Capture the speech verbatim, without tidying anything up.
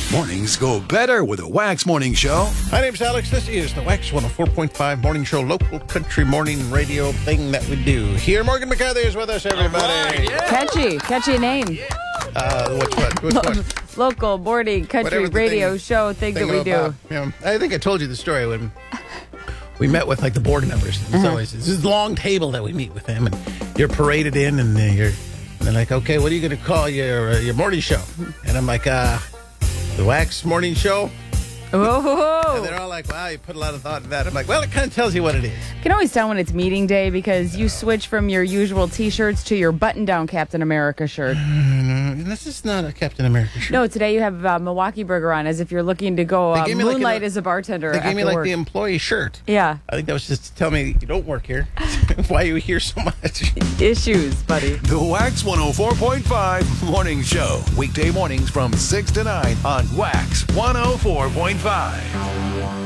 Mornings go better with a Wax Morning Show. My name's Alex. This is the Wax one oh four point five Morning Show, local country morning radio thing that we do here. Morgan McCarthy is with us, everybody. Right, yeah. Catchy, catchy name. Uh, what's what? What's what? Local morning country Whatever the radio thing- show thing that we do. about, you know, I think I told you the story when we met with like the board members. It's Uh-huh. always this is a long table that we meet with them, and you're paraded in, and uh, you're and they're like, okay, what are you going to call your uh, your morning show? And I'm like, uh, the Wax Morning Show. And Whoa. they're all like, wow, you put a lot of thought in that. I'm like, well, it kind of tells you what it is. You can always tell when it's meeting day because you switch from your usual T-shirts to your button-down Captain America shirt. And this is not a Captain America shirt. No, today you have uh, Milwaukee Burger on as if you're looking to go uh, They gave me like moonlight an- as a bartender. They gave me after like work. the employee shirt. Yeah, I think that was just to tell me you don't work here. Why are you here so much? issues, buddy. The Wax one oh four point five Morning Show. Weekday mornings from six to nine on Wax one oh four point five.